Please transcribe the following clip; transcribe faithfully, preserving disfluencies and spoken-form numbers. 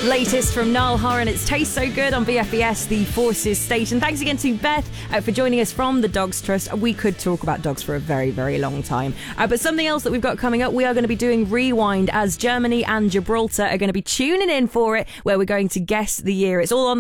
Latest from Niall Horan, it's Tastes So Good on B F B S, the Forces station. Thanks again to Beth uh, for joining us from the Dogs Trust. We could talk about dogs for a very, very long time. Uh, but something else that we've got coming up, we are going to be doing Rewind as Germany and Gibraltar are going to be tuning in for it, where we're going to guess the year. It's all on the